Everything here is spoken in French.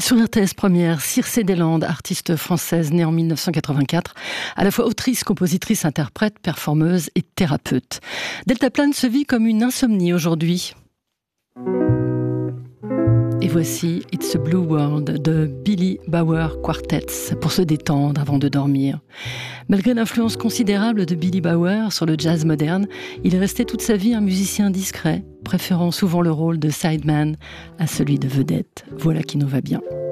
Sur RTS Première, Circe Deslandes, artiste française née en 1984, à la fois autrice, compositrice, interprète, performeuse et thérapeute. Deltaplane se vit comme une insomnie aujourd'hui. Et voici It's a Blue World de Billy Bauer Quartets pour se détendre avant de dormir. Malgré l'influence considérable de Billy Bauer sur le jazz moderne, il est resté toute sa vie un musicien discret, préférant souvent le rôle de sideman à celui de vedette. Voilà qui nous va bien.